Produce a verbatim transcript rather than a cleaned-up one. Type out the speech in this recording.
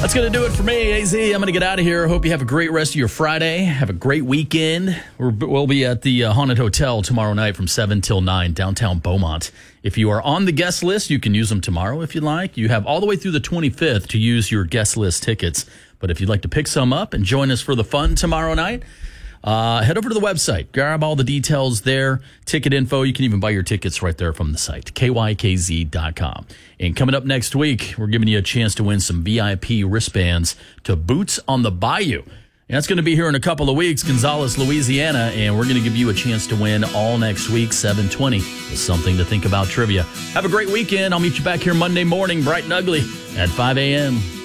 That's going to do it for me, A Z. I'm going to get out of here. Hope you have a great rest of your Friday. Have a great weekend. We're, we'll be at the uh, Haunted Hotel tomorrow night from seven till nine, downtown Beaumont. If you are on the guest list, you can use them tomorrow if you like. You have all the way through the twenty-fifth to use your guest list tickets. But if you'd like to pick some up and join us for the fun tomorrow night, Uh, head over to the website. Grab all the details there. Ticket info. You can even buy your tickets right there from the site. K Y K Z dot com. And coming up next week, we're giving you a chance to win some V I P wristbands to Boots on the Bayou. And that's going to be here in a couple of weeks, Gonzales, Louisiana. And we're going to give you a chance to win all next week, seven twenty, with something to think about trivia. Have a great weekend. I'll meet you back here Monday morning, bright and ugly, at five a.m.